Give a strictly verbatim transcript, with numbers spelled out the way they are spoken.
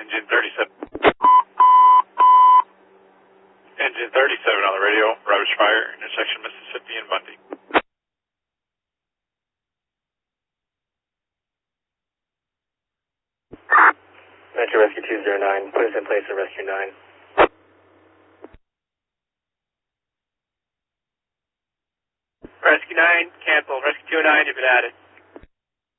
Engine thirty-seven. Engine thirty-seven on the radio. Rubbish fire, intersection Mississippi and Bundy. Metro Rescue two zero nine, put us in place at Rescue nine. Rescue nine, cancel. Rescue two oh nine, you've been added.